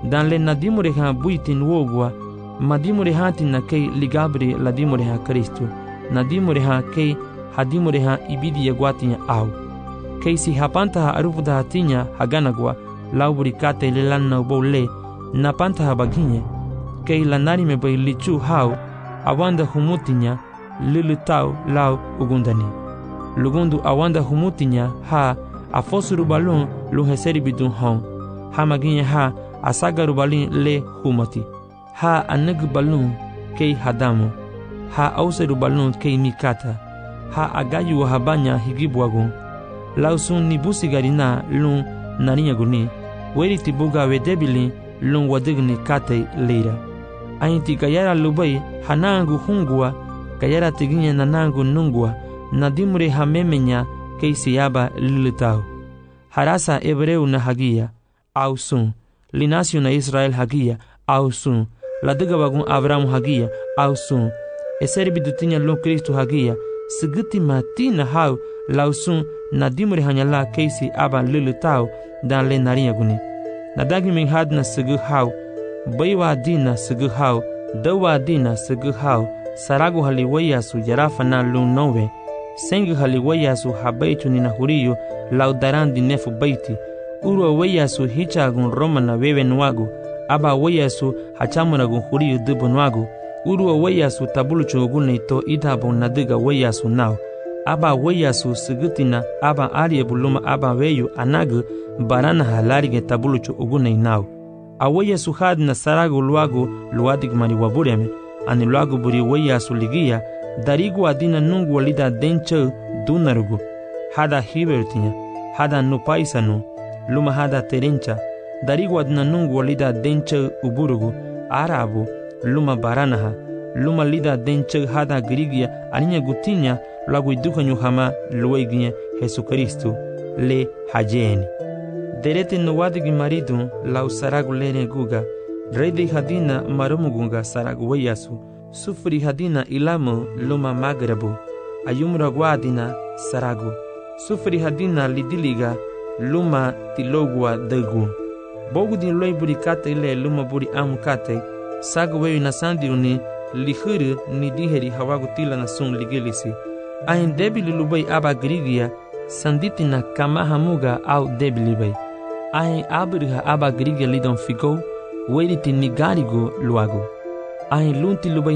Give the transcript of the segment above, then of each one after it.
dan le nadimure ha buitin wogwa madimure hatin na kei ligabri ladimure ha Kristo nadimure ha kei hadimure ha ibidi yagwatinya au kei si hapanta ha arufuda hatinya haganagwa lauburi kate le lanna bole napanta ha baginye kei lanari me bai lichu hau awanda humutinya lilutau lau ugundani lugundu awanda humutinya ha afosuru balun luheseri bidun hon ha maginye ha asagaru balin le humati ha anag balun kei hadamu ha auseru balun kei mikata ha agayu habanya higibwagun lausun nibusigarina lun narinya guni weri tibuga wedebili lun wadigni kate leira ainti kayara lubai hanangu hungua kayara tiginya nanangu nungua nadimure hamemenya kei siyaba lilitau harasa hebreu na hagia ausun linasio na Israel hagia ausun ladiga wagun Abraham hagia ausun eseri bidutinya lun Kristo hagia sigiti matina hau lausun nadimure hanyala keisi aba lilitau dan le narinya guni nadagi min hadna sigu hau baiwa dina sigu hau dawa dina sigu hau saragu haliwayasu jarafana lun nowe sengu haliwayasu habaitu nina huriyo laudarandi nefu baiti uro wayasu hichagun romana wewe nwagu aba wayasu hachamunagun huriyo dubu nwagu uro wayasu tabuluchu ugune ito idabun nadiga wayasu nao aba wayasu sigitina aba aliyebuluma aba weyu anagu barana halarige tabuluchu ugune nao awayasu hadna saragu luagu luadig mari wabureme ani luagu buri wayasu ligia darigu adina nungu walida denche dunarugu hada hibertinya hada nupaisanu luma hada terencha darigu adina nungu walida denche uburugu arabu luma baranaha luma lida denche hada grigia aninya gutinya luagu idukanyu hama lueginya Jesu Kristo le hajeni derete nuwadigi maridu lau saragu lene guga redi hadina marumugunga saragu wayasu sufri hadina ilamu luma magrabu ayumra guadina saragu sufri hadina lidiliga luma tilogwa degu bogudin loy buri kate ile luma buri amukate sagu weyu nasandiruni lihuru ni diheri hawagu tila na sun ligilisi ahin debili lubai aba grigia sanditina kamahamuga au debili bai ahin abriha aba grigia lidon figo weriti nigarigo luago ahin lunti lubai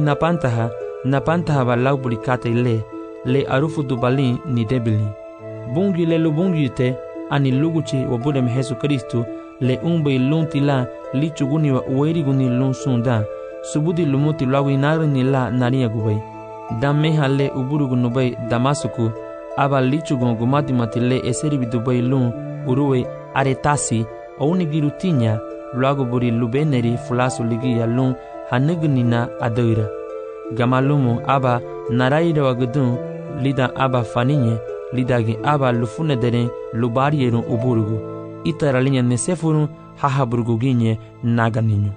napantaha balau buri kate ile le arufu dubalin ni debili bungi le lubungi te ani luguchi wabudem Jesu Kristo le umbe lunti la lichuguni wa ueriguni lun sunda subudi lumuti lawi narini la nariya gubai dameha le uburugu nubai damasuku aba lichugon gumati matile eseri bidubai lun uruwe aretasi ounigirutinya luago buri lubeneri fulasu ligiya lun hanugunina adoira gamalumu aba naraira wagudun lida aba faninye lidagi aba lufune deren lubarierun uburugu itaralinya nesefurun hahaburguginye naganinyo.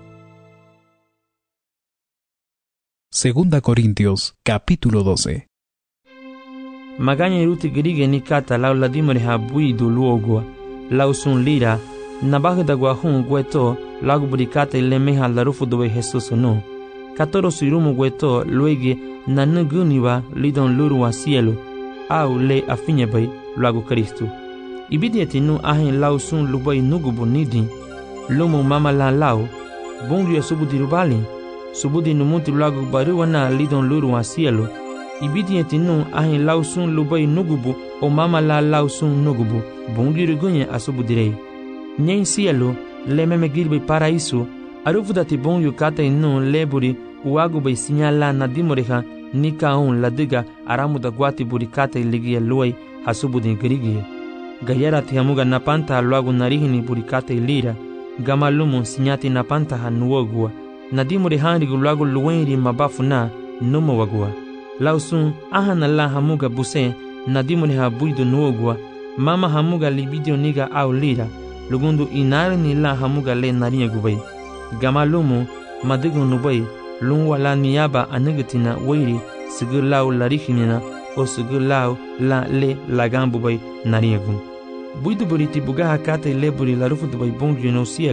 Segunda Corintios, capítulo 12. Maganya iruti grige nikata lau ladimore habuidu luogua lau sun lira nabagdagwa hun gueto lau burikata ilemeha larufu dobe Jesus no katoro sirumu gueto luege nanuguniwa lidon lurua cielo au le afinye bay luagu Kristo ibidieti nu ahin lau sun lubai nugubu nidi lumu mama la lau bungu ya subudi rubali subudi numuti luagu baruwana lidon lurua cielo ibidieti nu ahin lau sun lubai nugubu o mama la lau sun nugubu bungu rugunye asubudirei nyen cielo le meme girbe paraíso arufudati bungu kata inu leburi uagu bay sinyala nadimoreha nika un ladiga aramuda guati burikata iligia luai hasubudin grigie gayara tihamuga napanta luagu narihini burikata ilira gamalumu sinyati napanta hanuogua nadimore hanrigu luagu luenri mabafu na numo wagua lausun ahana la hamuga buse nadimore habuidu nuogua mama hamuga libidio niga au lira lugundu inarni la hamuga le nariya gubai gamalumu madigu nubai lungwa la niyaba anigatina wairi sigur lau larihimina o sigur lau la le lagambu bai nariyagun buidu buriti bugaha kata leburi larufu dubai bungi no cielo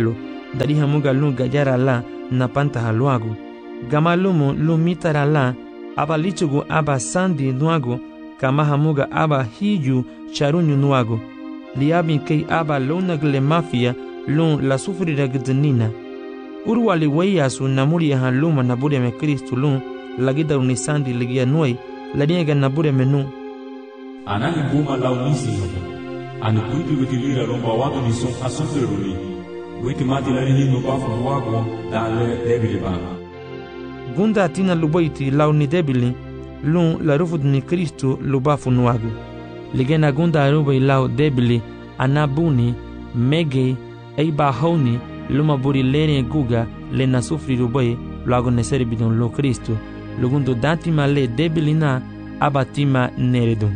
dari hamuga lun gayara la na pantaha luago. Gama lumu lumitara la aba lichugu aba sandi nuago kama hamuga aba hiju charunyu nuago. Liabin kei aba lonagle mafia lun la sufrira gdnina. Urwali weyasu namuria han luma nabure me Kristu lun lagida unisandi ligia nuai laniega nabure menu. Anani guma launisi ani kuipi witilira lomba watu ni son asufreruli. Witi mati larini nubafu wago dale debili bana. Gunda atina lubaiti launi debili lun la rufud ni Kristu lubafu nuago. Ligena gunda arubai lau debili anabuni mege eiba hauni luma buri lere guga le na sufri rubai luago neseri bidon lo Kristu lugundo datima le debili na abatima neredun.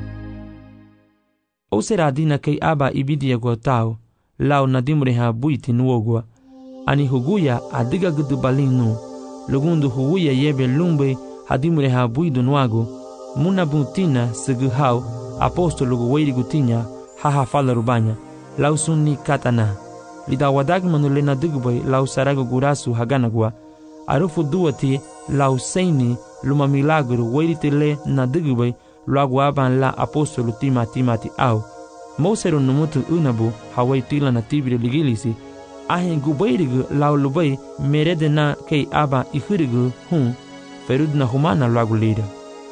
O sera dina kei aba ibidia gotao lau nadimreha buiti nuogwa ani huguya adiga gudu balinu lugundu huguya yebe lumbe hadimreha buidu nuago muna butina seguhau apostolo guweiri gutinya haha fala rubanya lau sunni katana lida wadagmanu lena dugubay lau sarago gurasu haganagwa arufu duati lau seini luma milagro weiritele na dugubay luago aban la apostolo timati au Mosero numutu unabu hawai tila na tibire ligilisi ahen gubairigu lau lubai merede na kei aba ihirigu ferud na humana luagu lida.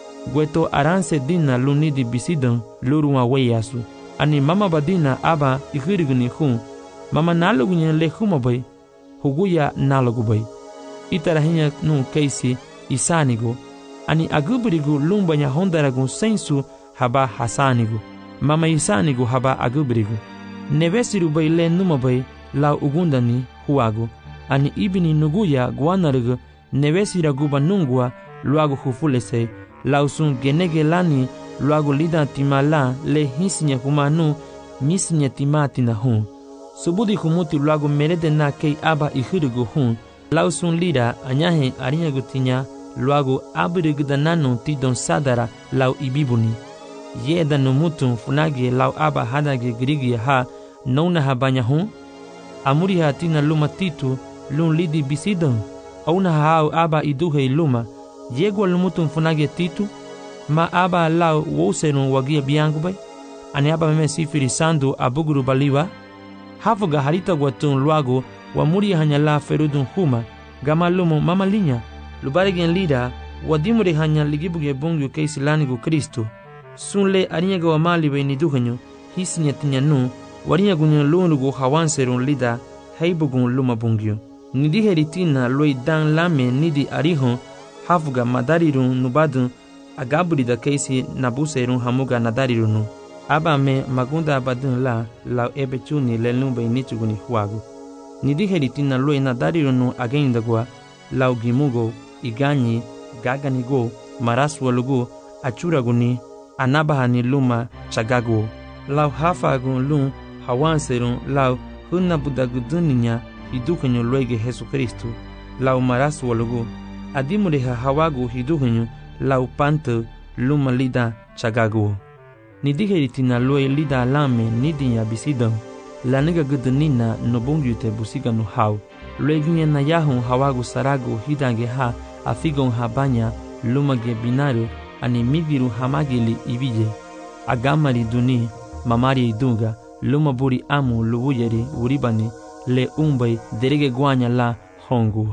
Gweto aranse dina lunidi bisidon lurunwa weyasu ani mama badina aba ihirigu ni mama nalugunya le humabai huguya nalugubay itarahinya nu keisi isanigo ani agubirigu lumbanya hondaragu sensu haba hasanigu mama isanigu haba agubrigu nevesiru bay le numabay lau ugundani huagu ani ibini nuguya guanarigu nevesira guba nungua luagu hufulese lau sun genege lani luagu lida timala le hisinya humanu misinya timatina subudi humuti luagu merede na kei aba ihirigu lau sun lida anyahe arinya gutinya luagu abirigu dananu tidon sadara lau ibibuni yeda numutu funage lau aba hadage grigi ha nona habanya amuri hatina luma titu lun lidi bisidon auna hao aba iduhe luma yegwa lumutu funage titu ma aba lau woserun wagia biangu bay ani aba meme sifiri sandu abuguru baliwa hafuga harita gwatun luago wa muri hanya la ferudun huma gama lumu mama linya lubarigen lida wadimure hanya ligibuge bungyu keisi lanigu Kristu sunle ariyaga wa mali be ni duhanyo hisinya tinyanu wariyagu nyo lunugu hawanserun lida heibugun luma bungyo nidi heritina loi dan lame nidi arihon hafuga madarirun nubadun agaburida keisi nabuserun hamuga nadarirunu abame magunda abadun la lau ebechuni lelumbe nichuguni huagu nidi heritina loi nadarirunu agendagwa lau gimugo iganyi gaganigo maraswalugu achuraguni anabahani luma chagago lau hafagun lun hawanserun lau hunabudaguduninya hidukanyo loige Jesu Kristu lau maraswalugu adimureha hawagu hidukanyo lau panto luma lida chagago nidiheritina loe lida lame nidinya bisidon laniga gudunina nobungyute busiganu hau loeginya na yahun hawagu sarago hidange ha afigon habanya lumage binaru ani migiru hamagili ibije agamari duni mamari idunga luma buri amu lubuyeri uribani le umbay derege guanya la hongu.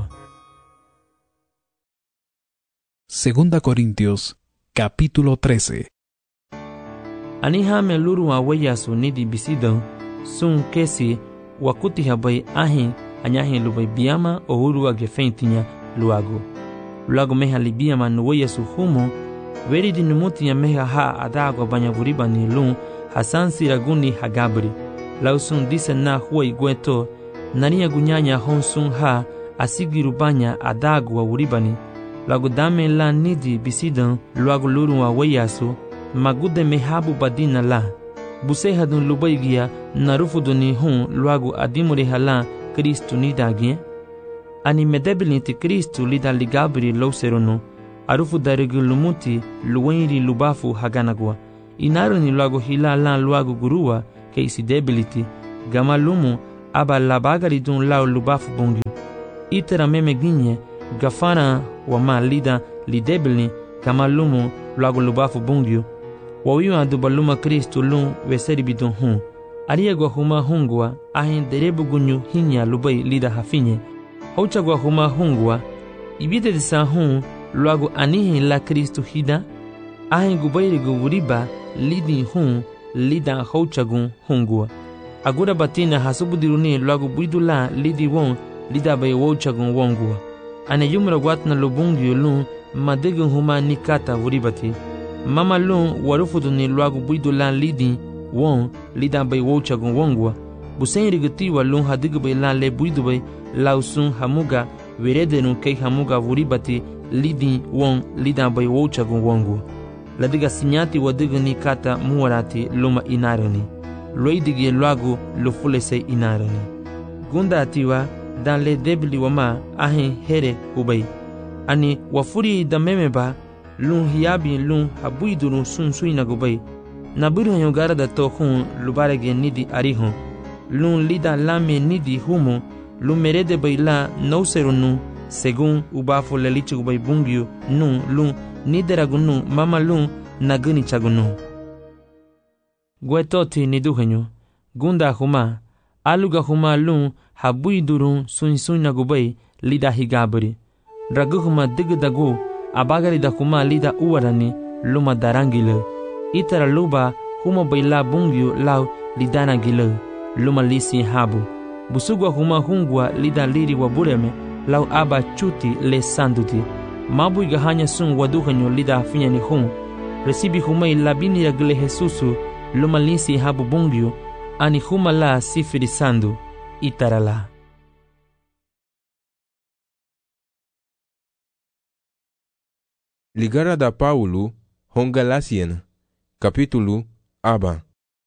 Segunda Corintios capítulo 13. Ani hame luru wa weyasu nidi bisidon sun kesi wakuti habay ahin anyahin lubay biyama ohuru wa gefentinya luago meha libiyama nuweyasu humo veri di numuti ya meha ha adago banya buribani lun hasan siraguni hagabri lausun dise na huwa igweto nania gunyanya honsun ha asigiru banya adago wa uribani lagu dame la nidi bisidan luagu luru wa weyasu magude mehabu badina la busehadun lubaigia narufuduni luagu adimuri hala Kristu nidagien ani medebilinti Kristu lida ligabri lauserunu arufu darigu lumuti luwenri lubafu haganagwa inaruni luagu hila lan luagu gurua keisi debiliti gama lumu aba labagari dun lau lubafu bungyu. Itera meme ginye gafana wa ma lida lidebelni kama lumu lagu lubafu bungyu. Wawiwa dubaluma Kristu lun weseri bidun hun. Aria gwa huma hungwa ahin derebu gunyu hinya lubai lida hafinye. Haucha gwa huma hungwa ibite disa hun lagu anihin la Kristu hida. Ahin gubairi gu wuriba lidi hun lida haucha gun hungwa. Agura batina hasubudiruni lagu buidula lidi won lida bay haucha gun wongwa. Ane yumra gwatna lubungyu lun madegun huma nikata wuribati. Mama lun warufuduni lagu buidula lidi won lida bay haucha gun wongwa. Busen rigatiwa lun hadigu bay la le buidu bay lausun hamuga weredenu kei hamuga wuribati lidi won lida bay haucha gun wongwa. Ladiga sinyati wadigu nikata muwarati luma inarani. Loidigi lagu lufulese inarani. Gunda atiwa dan le debli wama ahin here ubay. Ani wafuri da memeba lun hiyabi lun habuiduru sun suina gubay. Nabiru hanyogara da tohun lubarege nidi arihun. Lun lida lame nidi humo lun merede bay la nauserunu segun ubafu lelichi gubay bungyu nun lun nideragunu mama lun naguni chagunu. Gwetoti niduhenyo gunda huma aluga huma lun habuidurun sun nagubay lida higabri. Ragu huma digdagu abagari da huma lida uwarani luma darangile. Itara luba huma bayla bungyu lau lidana gile luma lisi habu. Busugwa huma hungwa lida liri wabureme lau aba chuti le sanduti. Mabu igahanya sun waduhenyo lida finya ni hun. Resibi humay labini ya gile Jesusu luma lisi habu bungyu ani huma la sifiri sandu itarala. Ligara da Paulo Hongalasien capítulo aba.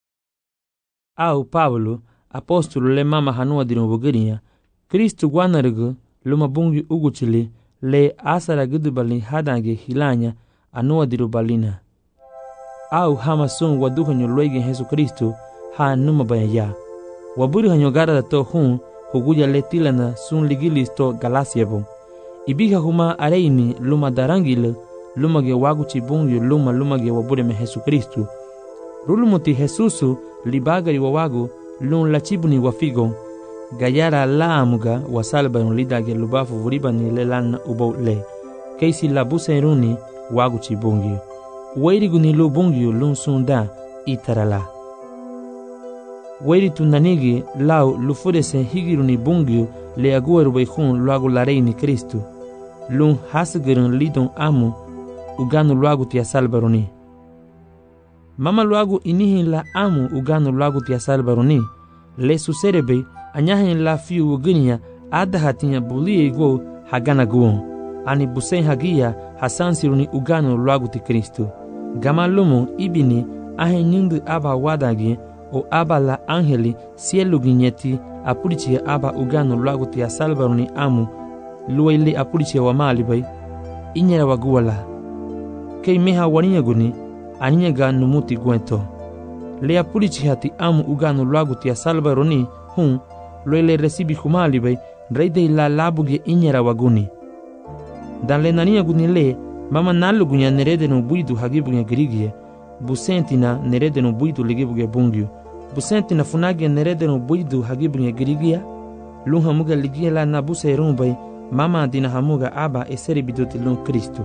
Au Paulo apóstolo le mama hanua dirun bugirinya Kristu gwanargu luma bungyu uguchili le asara gudubali hadange hilanya anua diru balina. Au hama sun waduhanyo loige Jesu Kristu ha numa bayaya. Waburi hanyo gara da to hun huguja le tilana sun ligilisto galasiabo. Ibiha huma areini luma darangile luma ge waguchi bungyu luma ge waburi me Jesu Kristu. Rulumuti Jesusu libagari wawagu lun lachibuni wafigo. Gayara la amuga wasalba lidage lubafu vuribani le lana ubo le. Keisi labuse runi waguchi bungyu. Wairiguni lu bungyu lun sunda itarala. Wairi tunanigi lau lufurese higiruni bungyu le agueru beihun luagu lareini Kristu. Lun hasgirun lidun amu uganu luagu tia salbaruni. Mama luagu inihin la amu uganu luagu tia salbaruni. Le suserebe anyahin la fiu uginya adahatinya bulie iguo hagana guon. Ani busen hagia hasansiruni uganu luagu ti Kristu. Gamalumu ibini ahe nyungu aba wadagi o aba la angeli sielu ginyeti apurichia aba uganu luagu tia salbaruni amu luwaili apurichia wa malibay inyera waguwala. Kei meha waninya guni aninyega numuti gwento. Le apurichia ti amu uganu luagu tia salbaruni hun luwaili resibi humalibay reide la labuge inyera waguni. Dan le naninya guni le mama nalugunya nerede no buidu hagibunya girigie. Busentina nerede no buidu ligibuge bungyu. Busentina funage nerede no buidu hagibunya girigia. Lun hamuga ligia la nabuse rumbay. Mama dina hamuga aba eseri biduti lun Kristu.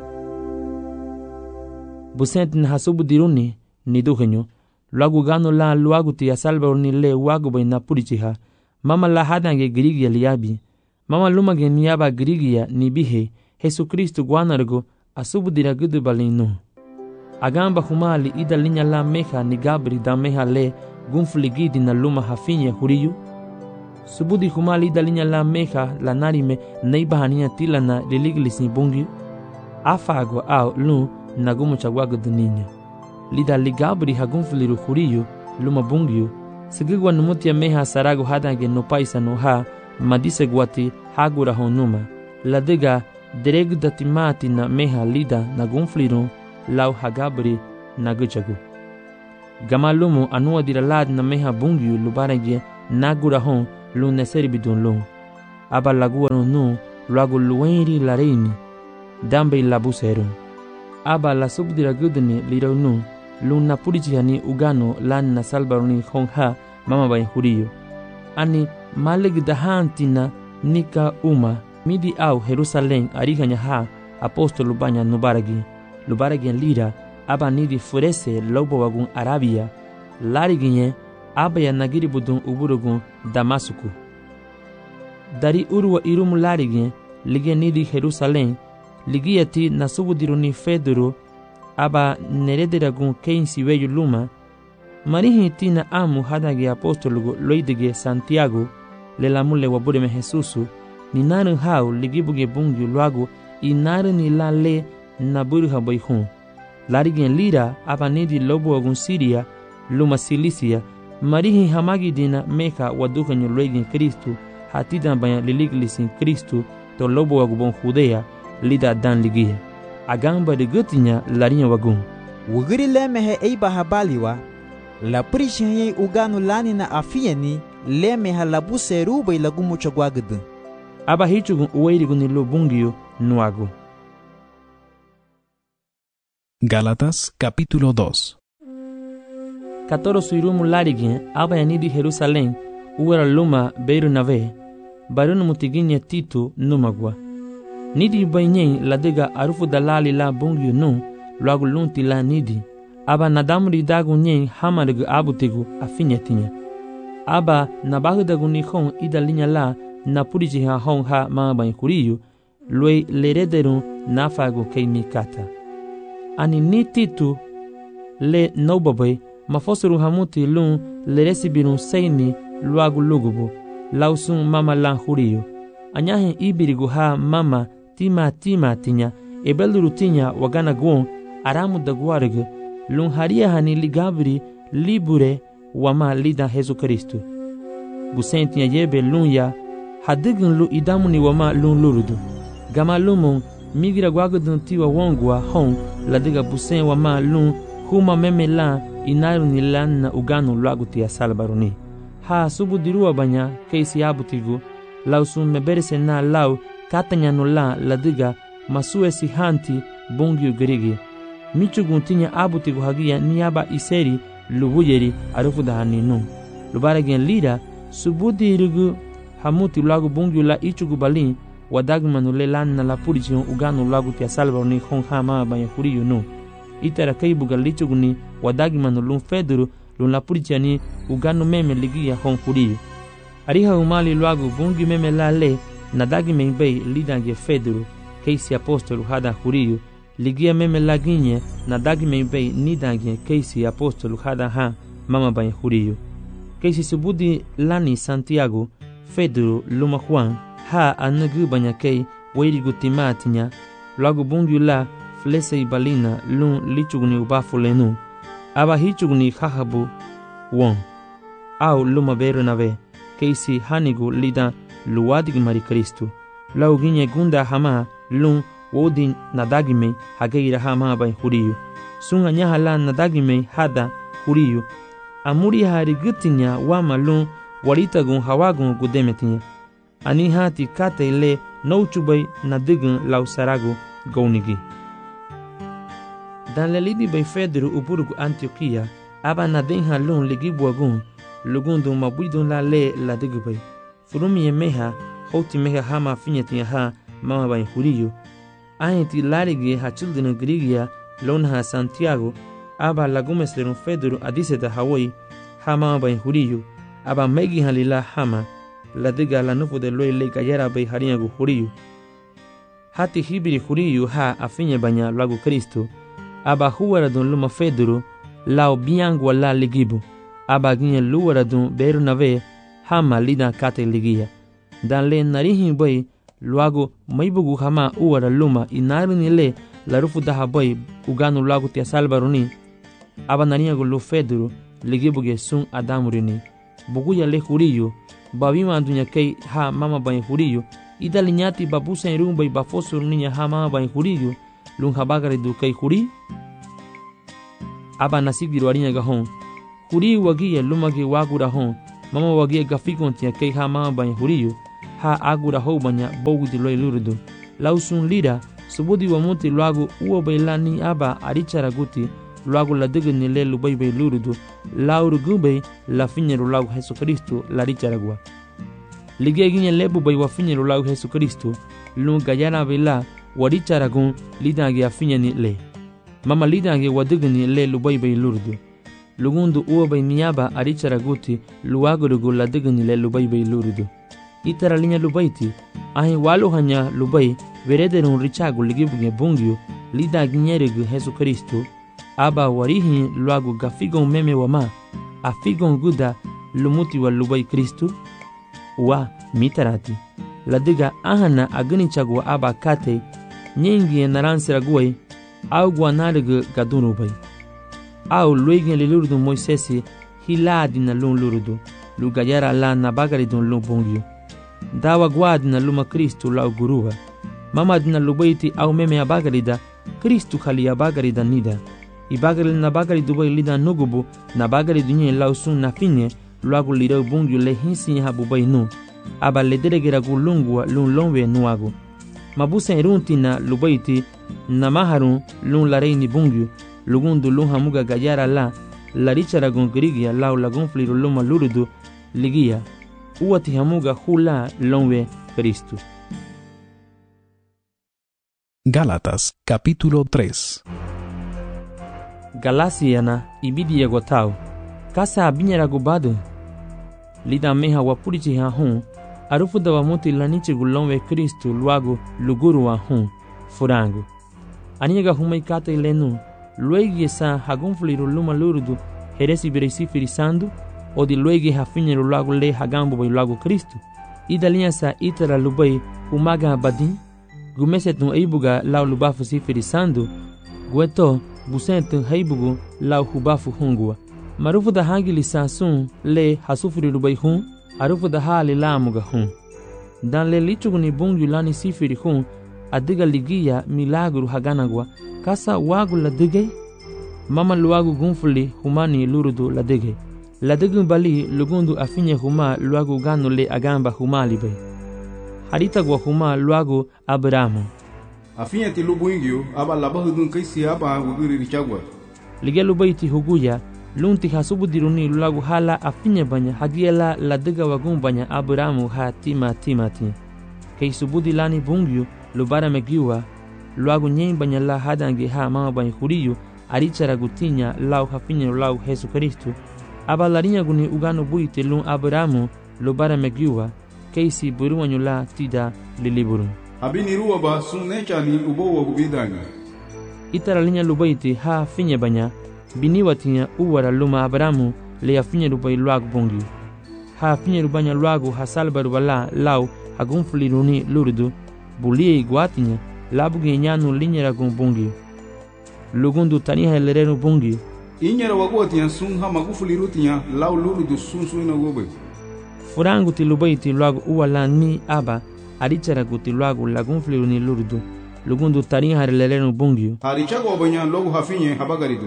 Busentina hasubu diruni niduhenyo. Luagu gano la luagu tia salbaruni le wagu bay napurichiha. Mama la hadange girigia liabi. Mama lumage niaba girigia nibihe. Jesu Kristu gwanargo asubudira gudu balinu. Agamba humali ida linya la meha ni gabri da meha le gunfligidi na luma hafinya huriyu. Subudi humali ida linya la meha la narime neiba hania tila na liliglis ni bungi. Afagwa au lu na gumu chagwagu duninya. Lida ligabri hagunfliru huriyu luma bungiyu. Sigigwa numutia meha saragu hadange no paisa no ha madise gwati hagura honuma. Ladiga deregu datimati na meha lida na gunfliru lau hagabri na guchagu. Gamalumu anua diralad na meha bungyu lubarege nagura hon lun neseri bidun lun. Aba lagua nu luago luenri la reini, dambe la buserun. Aba la subdira gudni lirau nu, lun na purichihani ugano lan na salbaruni hongha mama bain huriyo. Ani maleg dahantina nika uma, midi au Jerusalem arihanya ha apostolo banya lubaragi lira, aba nidi furese lobo wagun Arabia, lariginye aba ya nagiri budun uburugun Damasuku. Dari urwa irumu lariginye lige nidi Jerusalem, ligiyati nasubudiruni Fedoro, aba nerederagun keinsi weyu luma, marihi tina amu hadage apostolugo loidige Santiago, lelamule wabureme Jesusu, ni naru hau ligibuge bungyu luago i naru ni la le na burha boihun. Larigen lira aba nidi lobo agun Siria, luma Silisia, marihi hamagi dina meka wadukanyo loigen Kristu, hatidan banya liliglisin Kristu, to lobo agubon Judea, lida dan ligia. Agamba de gutinya larinya wagun. Wugiri lemehe eiba habaliwa, la prishinye uganu lani na afiyeni, lemeha labu seruba ilagumu chagwagadu. Aba hichugun uweirigun ilo bungio nuago. Gálatas capítulo 2. Katoro suirumu larigin aba yanidi Jerusalem uwera luma Bernabé, barunu mutiginye Tito numagwa. Nidi bainyen ladega arufu dalali la bungio nu, luagu lunti la nidi. Aba nadamri dagu nyen hamargu abutigu afinyetinya. Aba nabahudagu nihon ida linya la na puriji ha hon ha mama kuriyu, lue lerederun nafagu kei mikata. Ani ni Tito le nobabai mafosuru hamuti lun leresibirun seini luagu lugubu, lausun mama lan huriyu. Anyahin ibirigu ha mama tima tinya, ebeluru tinya wagana guon aramu daguargu, lun haria hani ligabri libure wama lida Jesu Kristu. Busen tinya yebe lun ya hadigin lu idamuni wama lun lurudu. Gama lumun migira guagudun tiwa wongwa hon ladiga busen wama lun huma meme la inaru ni lan na uganu luagu tia salbaruni. Ha subudirua banya keisi abutigu, lausun meberese na lau katanya no la ladiga masue si hanti bongyu gerigi. Michugun tinya abutigu hagia niaba iseri lubuyeri arufu dahani nun. Lubaragen lira subudirigu hamuti luagu bongyu la ichugu balin wadagmanu le lan na la purichion uganu luagu tia salbaruni hon ha mama banya huriyu nun. Itara kaibuga lichuguni wadagmanu lun Fedoro lun la purichiani uganu meme ligia hon huriyu. Ariha umali luagu bungi meme la le nadagi membei lidange Fedoro keisi apostolu hada huriyu, ligia meme la ginye nadagi membei nidange keisi apostolu hada ha mama banya huriyu. Keisi subudi lani Santiago, Fedoro luma Juan, ha anagu banya kei weirigu timatinya, luagu bungi la flese ibalina lun lichuguni ubafulenu. Aba hichuguni hahabu won, au luma Bernabé, keisi hanigu lida luwadig mari Kristu. Lau ginye gunda hama lun wodin nadagime hageira hama bain huriyu. Sunga nyaha la nadagime hada huriyu. Amuri hari gutinya wama lun waritagun hawagun gudemetinya. Ani hati kate le nouchubai nadigun lau saragu gaunigi. Dan lelidi bay Fedoro uburugu Antioquia, aba nadenha lun ligibuagun, lugundun mabuidun la le la digubay. Furumi meha, hoti meha hama finyetinya ha mama bain huriyu. Ahenti larigi ha children grigia lon ha Santiago, aba lagumes lerun Fedoro adiseta Hawaii ha mama bain huriyu, aba megi halila hama, la diga la nufu de loy le gayara bay hariyagu huriyu. Hati hibiri huriyu ha afinya banya lagu Kristo, aba huwaradun luma Fedoro, lao biangwa la ligibu, aba ginye luwaradun Bernabé, hama lida kate ligia. Dan le narihin boy, luago maibugu hama uwara luma inaru ni le la rufu daha boy uganu luago tia salbaruni, aba nariyagu lu Fedoro, ligibuge sun adamurini. Buguya le huriyu, babima dunya kei ha mama bain huriyu, ida linyati babusa irumba ibafosuru ninya ha mama bain huriyu, lun habagare du kei huri. Aba nasigiru arinya gahon, huri wagiye lumagi wagura hon, mama wagia gafikon tia kei ha mama banya huriyo ha agura ho banya bogu di loy lurudu lausun lira subudi wa muti luagu uo bailani aba arichara guti luagu la digni le lubai bai lurudu lauru gube la finyeru lagu Jesu Kristo la richara gua lige ginye lebu bai wa finyeru lagu Jesu Kristo lu gayana bela warichara gun lidangi afinyani le mama lidangi wadigni le lubai bai lurudu lugundu uo bai miaba arichara guti luagu rugu la digni le lubai bai lurudu itara linya lubaiti ahi walu hanya lubai verederun richagu ligibuge bungyu lidangi nyerigu Jesu Kristo aba warihi luagu gafigon meme wama afigon guda lumuti wa lubai Kristo wa mitarati ladiga ahana agni chagwa aba kate nyingi naransira guai au guanarigu gadunubai au luigin lilurudu Moisesi hiladi na lun lurudu lugayara la nabagaridun lun bungyu dawa guadina luma Kristo la guruba mama dina lubaiti au meme abagarida Kristo khali abagarida nida ibagari na bagari dubai lida nugubu na bagari dunye lausun na finye luagu lida bungyu le hinsi habubai nu aba le deregera gulungwa lun lonwe nuagu mabusa irunti na lubaiti na maharun lun lareini bungyu lugundu lun hamuga gayara la richara gongrigia lau lagun fliru luma lurudu ligia uwati hamuga hula lonwe Kristo. Gálatas capítulo 3. Galasiana ibidi yagotao kasa abinyera gubado lida meha wapurichi ha hun arufu da wamuti lanichi gulonwe Kristo luago luguru wa hun furango aniga humai kata ilenu luegi sa hagunfliru luma lurudu heresi beresi firisandu o di luegi hafinyeru luago le hagambo bai luago Kristo idalinha sa itara lubai humaga badin gumesetun eibuga lau lubafu si firisando gueto busentu heibugu lau hubafu hungua marufu da hangili sasun le hasufiri lubai hun arufu da hali lamuga hun dan le lichuguni bungyu lani sifiri hun adiga ligia milagru haganagwa kasa wagu la digay mama luagu gunfuli humani lurudu la digay la digun bali lugundu afinye huma luagu ganu le agamba huma libai harita gwa huma luagu Abrahamu afinye ti lubu ingyo aba labahudun kaisi aba wugiri richagwa lige lubaiti huguya lunti hasubu diruni luagu hala afinye banya hadiela la diga wagun banya Abrahamu ha timati kei subudi lani bungyu lubara megiwa luagu nyen banya la hadange ha mama banya huriyu arichara gutinya lau hafinye lau Jesu Kristo aba larinya guni ugano buite lun Abrahamu lubara megiwa keisi buruwanyu la tida liliburu abini ruwa ba sun nechani ubo wa gubidanga itara linya lubaiti ha finye banya biniwatinya uwara luma Abrahamu le afinye lubai luagu bungi ha finye lubanya luagu hasalbaru bala lau hagunfuliruni lurudu bulie iguatinya labuge nyanu linyera bungi lugundu taniha lerenu bungi inyera wagotinya sun ha magufulirutinya lau lurudu sun suina gobe furangu ti lubaiti luagu uwala ni aba arichara guti luagu lagunfuliruni lurudu lugundu taniha lerenu bungi harichago banya logu hafinye habagaridu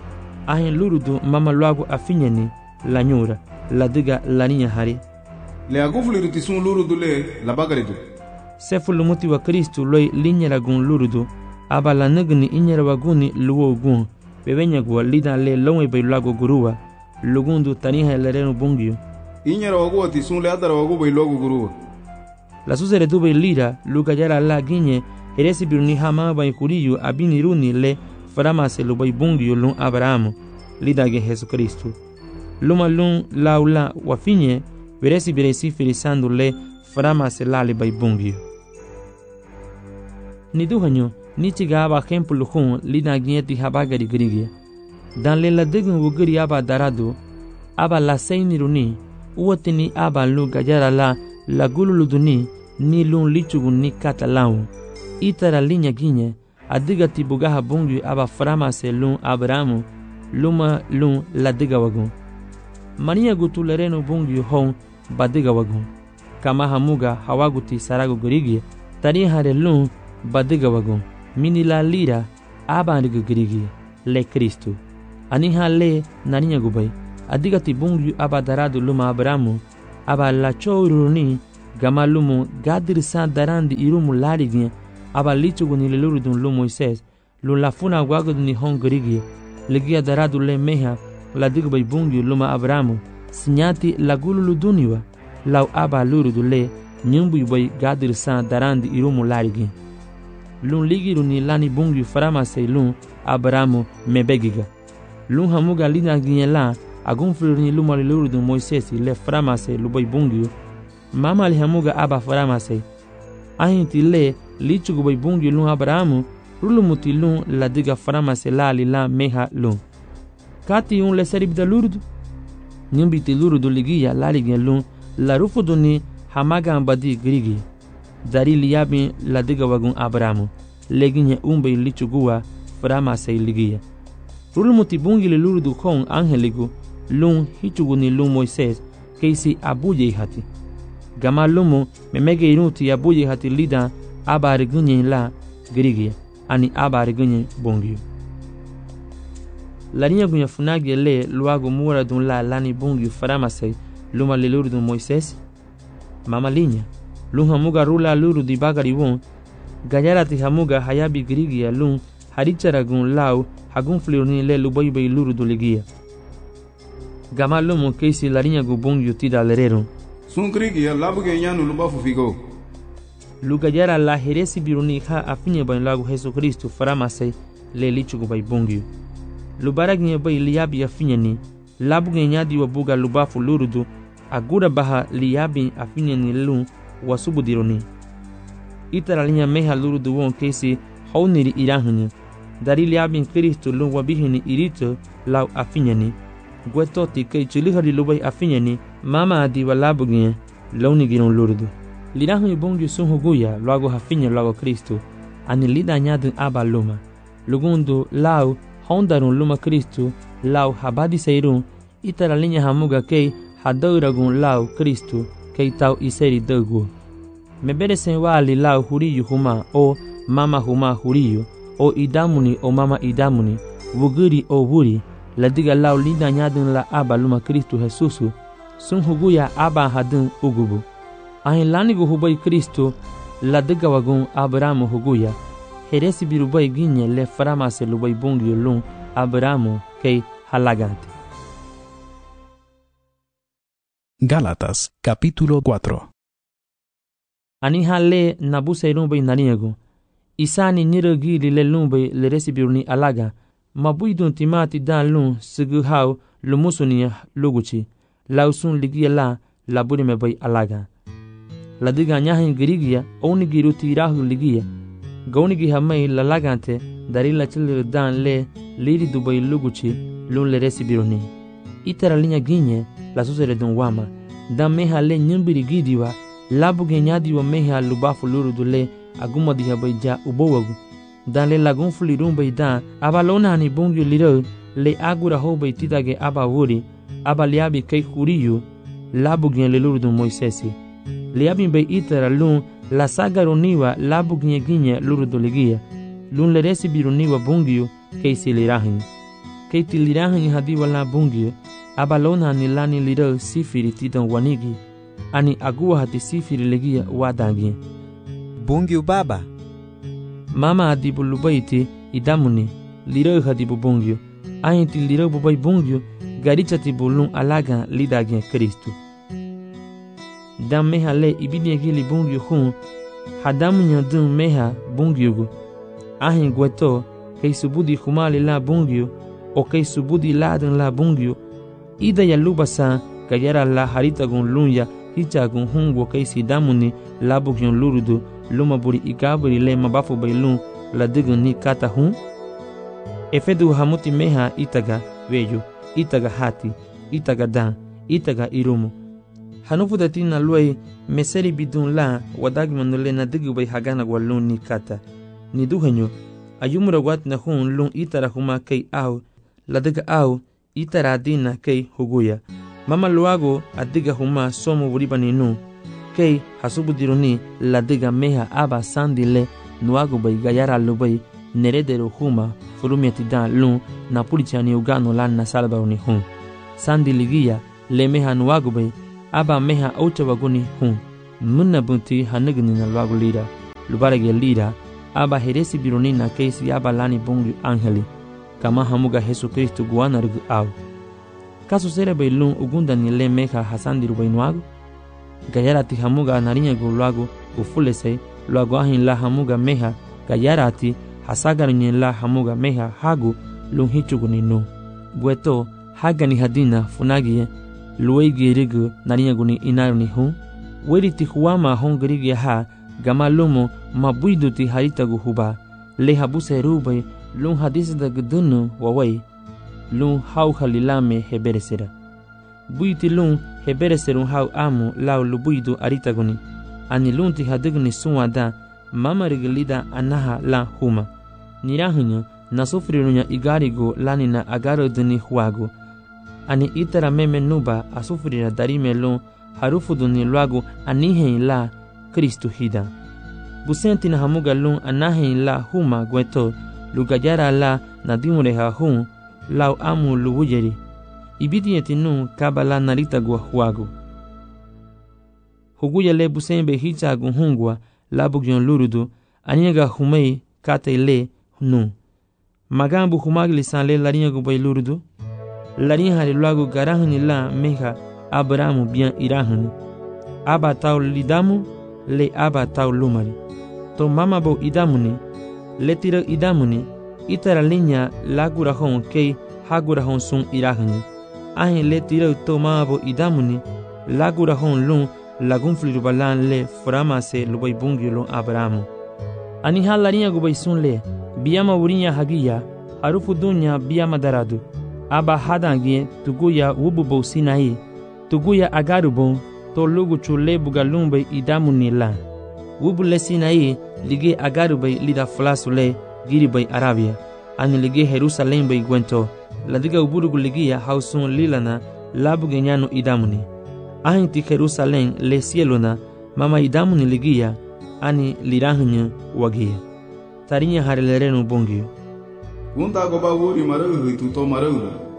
ahin lurudu mama luagu afinye ni la nyura la diga la ninya hari le agufuliruti sun lurudu le la bagaridu sefu lumuti wa Kristo loi linyera gun lurudu aba la nagni inyera waguni luwo gun bebenya gwa lida le lonwe bai luagu guruwa lugundu taniha lerenu bungi inyera wagoti sun le adara wagu bai luagu guruwa la susere du bai lira luka yara la ginye heresi biruni hama bai kuriyu abini runi le faramase lu bai bungi lun Abrahamu lida ge Jesu Kristo luma lun laula wafinye veresi beresi firisando le faramase lali bai bungi ni duhanyo ni tiga aba hempulu hun lida gieti habagari grigia dan le la degun wugiri aba darado aba la seini runi uwatini aba lu gajara la gululuduni ni lun lichugun ni katalau itara linya ginye adiga tibugaha bungi aba faramase lun Abrahamu luma lun la diga wagun mania gutulereno bungi hon badiga wagun kama hamuga hawaguti sarago grigia tani hare lun badiga wagun mini la lira aba ndiga grigia le Kristo aniha le naninya gubai adiga ti bungyu aba daradu luma Abrahamu aba lacho uruni gama lumu gadir sa darandi irumu larigin aba lichugu ni lelurudun lu Moises lu lafuna wagudu ni hongorigi ligia daradu le meha la digbay bungyu luma Abrahamu sinyati lagululu duniwa lau aba lurudu le nyumbu bay gadir sa darandi irumu larigin lun ligiru ni lani bungyu farama se lun Abrahamu mebegiga lun hamuga lina ginyela agun flurni luma lelurudun Moises le farama se lubay bungyu mama li hamuga aba farama se ahinti le lichugu bay bungyu lun Abrahamu rulumuti lun la diga farama se la li la meha lun kati un le seribda lurudu nyumbiti lurudu ligiya la ligin lun la rufudu ni hamaga ambadi grigi dari liyabi la diga wagun Abrahamu leginye umbe lichuguwa farama se ligiya rulumuti bungi le lurudu kon angeligu lun hichugu ni lun Moises keisi abuye hati gama lumu memege inuti abuye hati lida aba regunye la grigia ani aba regunye bongyu la niya gunya funagi le luago mura dun la lani bongyu faramase luma le luru dun Moises mama linya lun hamuga rula luru di bagari won gayara ti hamuga hayabi grigia lun harichara gun lau hagun flirni le lubai bai luru du ligia gama lumu keisi la niya gu bongyu tida lerero sun grigia labuge nyanu lubafu figo lugayara la heresi biruni ha afinye ban lagu Yesu Kristo faramase le lichugu bai bongyu lubaragnya bai liabi afinye ni labuge nyadi wabuga lubafu lurudu agura baha liabi afinye ni lun wasubu dironi itara linya meha lurudu won kesi hauniri irahnya dari liabi Kristo lun wabihini irito lau afinye ni gwetoti kei chulihari lubai afinye ni mama adi walabuge launi giron lurudu lirahu bongyu sunhuguya luago hafinye luago Kristo ani lida nyadu aba luma lugundu lau hondarun luma Kristo lau habadi seirun itara linya hamuga kei hadauragun lau Kristo kei tau iseri dogu mebere senwali lau huriyu huma o mama huma huriyu o idamuni o mama idamuni wuguri o wuri ladiga lau lida nyadun la aba luma Kristo Jesusu sunhuguya aba hadun ugubu ahin lanigu hubai Kristo la diga wagun Abrahamu huguya heresi birubai ginye le faramase lubai bungyo lun Abrahamu kei halagante. Gálatas capítulo 4. Ani hale nabuse rumbai naniego isani niragi le lumbai le resi biruni alaga mabuidun timati dan lun sigu hau lumusuni luguchi lausun ligia la laburi me bai alaga la diga nyahin girigia oni giruti rahu ligia gauni gi hamai la lagante dari la chil dan le liri dubai luguchi lun le resi biruni itara linya ginye la susere dun wama dan meha le nyumbiri gidiwa labu genyadi wa meha lubafu lurudu le aguma diha bai ja ubowagu dan le lagun fulirun bai dan abalona ni bongyo liro le agura ho bai titage aba wuri aba liabi kai kuriyu labu gen le lurudu Moisesi liabi bai itara lun la sagaroniwa labu ginye lurudu ligia lun le resi biruniwa bongyo kei silirahin kei tilirahin hadiwa la bongyo abalona ni lani liro sifiri tidan wanigi ani agua hati sifiri legia wadangi bongyu baba mama adibu lubaiti idamuni liro hadibu bongyo ahinti liro bubai bongyo garicha tibulun alaga lidagi Kristo dam meha le ibidie gili bongyo hun hadamu nyadun meha bongyo gu ahin gweto kei subudi humali la bongyo o kei subudi ladan la bongyo ida ya lubasa kayara la harita gun lunya hicha gun hungo kei sidamuni labu gyon lurudu luma buri ikaburi le mabafu bailun la digun ni kata hun efedu hamuti meha itaga weyo itaga hati itaga dan itaga irumu hanufu datina luai meseri bidun la wadagi manule na digu bai hagana gwalun ni kata ni duhenyo ayumura wat na hun lun itara huma kei au la diga au itara dina kei huguya mama luago adiga huma somo buribani nu kei hasubu diruni la diga meha aba sandile nuago bai gayara lubai neredero huma furumiati dan lun na pulichani ugano lan na salba uni hun sandi ligiya le meha nuwagu bay aba meha aucha waguni hun munna bunti hanagni na lwagu lida lubarage lida aba heresi bironi na keisi aba lani bongi angeli kama hamuga Yesu Kristo guana rugu au kaso sere bay lun ugunda ni le meha hasandi rubay nuwagu gayarati hamuga narinya gu lwagu ufulese lwagu ahin la hamuga meha gayarati hasagarnye la hamuga meha hagu lun hichuguni nu gueto hagani hadina funagie luigi rigu narinya guni inaruni hu weriti huama hongrigia ha gama lumo mabuiduti haritagu huba le habuse rubai lun hadisda gudunu wawai lun hau halilame heberesera buiti lun hebereserun hau amu lau lubuidu aritaguni ani lunti hadigni suwada mama rigilida anaha la huma nirahunya nasufrirunya igarigo lanina agaroduni huagu ani itara meme nuba asufrira darime lun harufuduni luagu anihen la Kristu hida busenti na hamuga lun anahen la huma gweto lugajara la nadimureha hun lau amu luwujeri ibidiyeti nun kabala narita gwa huagu huguya le busembe hichagu hungwa labugyon lurudu aniega humei kate le nu magambu humagli sanle lariego bay lurudu larin hari luagu garahuni la meha Abrahamu bien irahuni aba taw lidamu le aba taw lumari to mama bo idamuni le tira idamuni itara linya lagurahon kei hagurahon sun irahuni ahin le tira to mama bo idamuni lagurahon lun lagun flirubalan le framase lubay bungilon Abrahamu ani halarinya gubay sun le biyama wurinya hagiya harufu dunya biyama daradu aba hadangie tuguya wububo sinai tuguya agarubon to lugu chule bugalumbe idamuni la wubule sinai lige agarubay lida flasule giribay Arabia ani lige Jerusalem bay gwento ladiga uburugu ligia hausun lilana labuge nyano idamuni ahinti Jerusalem le cielona mama idamuni ligia ani lirahunya wagia tarinya harelerenu bongio gunda goba wuri marahu hitu to marahu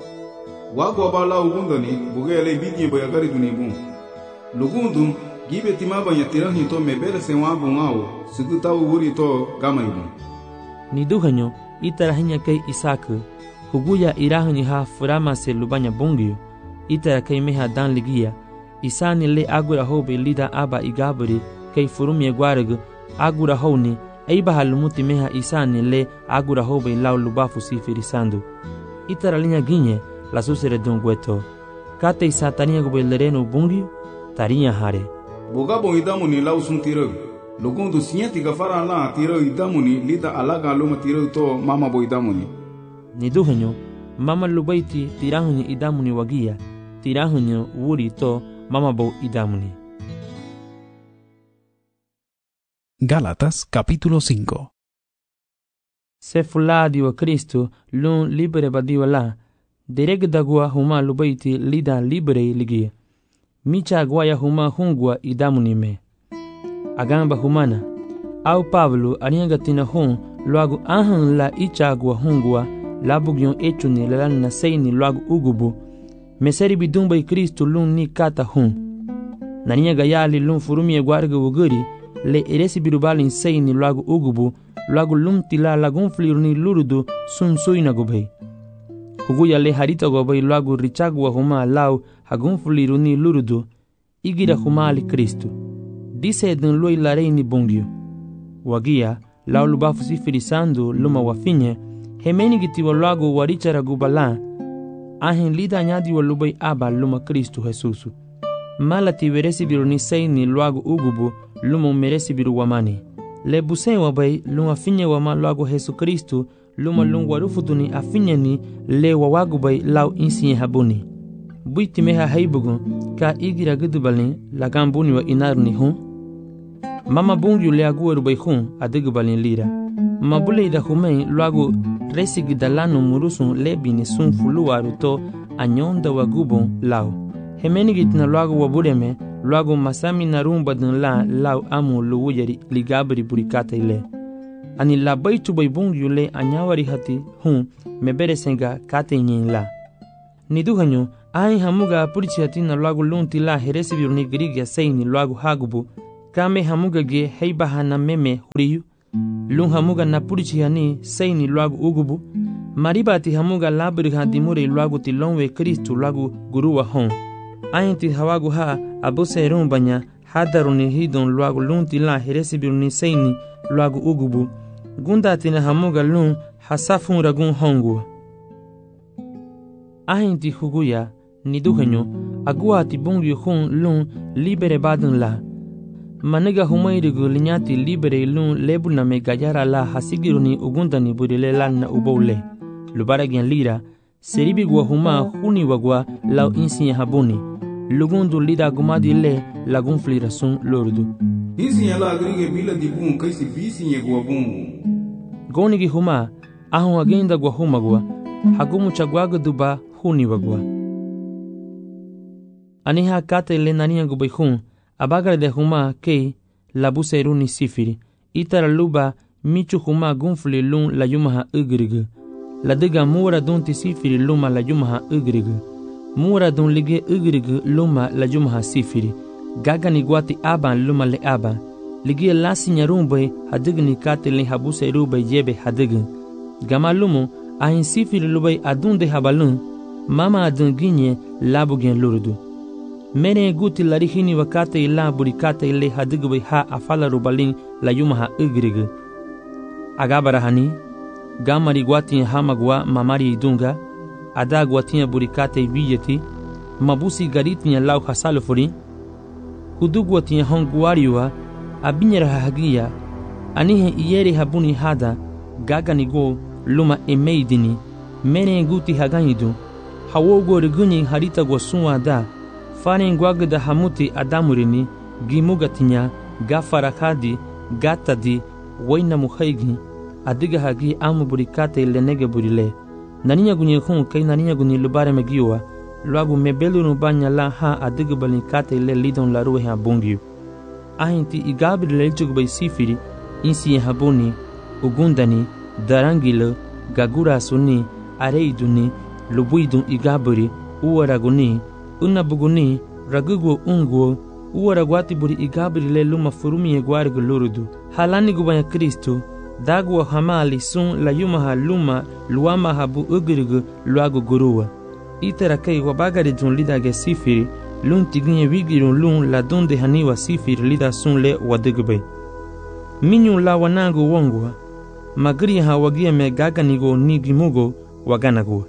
wago bala ugundani bugele bidye boyagari gunibu lugundu gibe timabanya tirahi to mebere se wabu ngao suguta wuri to gamaibu niduhanyo itarahinya kay Isaku huguya irahunya ha furama se lubanya bongio itara kay meha dan ligia isani le agura hobe lida aba igaburi kay furumye gwaregu agura honi aiba halumuti meha isani le agura hobe lau lubafu sifirisandu itara linya ginye la susere dongweto kate isatania gobe lereno bungi tarinya hare boga bo idamuni lau sun tiro lugundu sinyati gafara la tiro idamuni lida alaga luma tiro to mama bo idamuni niduhenyo mama lubaiti tirahunyo idamuni wagia tirahunyo wuri to mama bo idamuni. Gálatas capítulo 5. Se fuladi wa Kristo lun libere badiwa la dereg dagwa huma lubaiti lida libere ligia micha gwaya huma hungwa idamuni me agamba humana au Pablo anianga tina hun luagu ahan la ichagwa hungwa labugyon echuni lalan na seini luagu ugubu meseri bidumba Kristo lun ni kata hun nanianga yali lun furumie gwarga wuguri le eresi birubalin seini luagu ugubu luagu lumtila lagun fliruni lurudu sun suina gubei huguya le harita gobei luagu richagwa huma lau hagun fliruni lurudu igira huma ali Kristo dise den loi lareini bongio wagia lau lubafu sifirisando luma wafinye hemeni gitiwa luagu warichara gubala ahin lida nyadi wa lubei aba luma Kristo Jesusu malati veresi biruni seini luagu ugubu luma meresi biru wamani le busen wabai luma finye wama luagu Jesu Kristo luma lungu warufutuni afinyeni le wawagu bai lau insinye habuni buiti meha haibugu ka igira gudubalin lagambuni wa inaruni hun mama bungu le agueru bai hun adigubalin lira mabule ida humei luagu resigi dalanu murusun lebini sun fuluaru to anyonda wagubon lau hemenigitna luagu wabureme luagu masami narumba dun la lau amu luwujeri ligabri burikata ile ani la baitu bai bungu le anyawari hati hun mebere senga kate nyin la niduhanyo Ahin hamuga purichiatina luagu lunti la heresibiruni grigia seini luagu hagubu. Kame hamuga ge heibaha na meme huriyu. Lun hamuga na purichiani seini luagu ugubu. Maribati hamuga labiriha dimuri luagu tilonwe Kristu luagu guruwa hon. Ahin ti hawagu ha abuse rumbanya hadaruni hidon luagu lunti la heresibiruni seini luagu ugubu. Gundatina hamuga lun hasafun ragun hongu. Ahin ti huguya niduhenyo agua ti bungyu hun lun libere badun la. Maniga humairigu linyati libere lun lebuna me gayara la hasigiruni ugundani burile lanna ubole. Lubaragian lira seribigwa huma huni wagwa lau insinya habuni. Lugundu lida gumadi le lagun flira sun lordu. Insinya la agrige bila dibun kaisi bisinya gwa bungu. Gonigi huma ahun agenda gwa humagwa hagumu chagwaga duba huni wagwa. Aniha kate le nania gubayhun abagar de huma kei labuse runi sifiri. Itara luba michu huma gunfli lun la yumaha ugrigu. La diga mura dunti sifiri luma la yumaha ugrigu. Mura dun lige ugrigu luma la yumaha sifiri. Gagani guati aban luma le aban. Ligia lasi nyarumbe hadigni kate le habuse rube yebe hadigin. Gama lumu ahin sifiri lubay adunde habalun. Mama adun ginye labugen lurdu. Mene guti larihini wakate ila burikate ile hadigwe ha afala rubalin la yumaha ugrigu. Agabarahani gamari guati hamagwa mamari idunga. Ada guati burikate vijeti. Mabusi garitnya lau hasalufuri. Hudugwati honguariwa abinyera hagia. Anihe iyeri habuni hada. Gagani go luma emeidini. Mene guti haganidu. Hawogo riguni harita gwa sunwa da. Fane ngwagda hamuti adamurini. Gimugatinya gafarakadi gatadi waina muhaigi. Adiga hagi amu burikate lenege burile. Naninya gunye hun kay naninya gunye lubare megiwa. Luagu mebelu nubanya la ha adiga balinkate le lidon la ruhe habungiu. Ahinti igabri lelchugubay sifiri. Insi habuni. Ugundani. Darangilo. Gagura suni. Areiduni. Lubuidun igabri. Uwaraguni. Unabuguni. Ragugo unguo. Uwaragwati buri igabri le luma furumi egwarigu lurudu. Halani gubanya Kristu. Dagwa hamali sun la yumaha luma luama habu ugrigu luagu guruwa. Itera kei wabagari dun lida ge sifiri. Lun tiginye wigirun lun la dunde haniwa sifiri lida sun le wadigube. Minyun la wanangu wongwa. Magri ha wagia me gaganigo nigimugo waganago.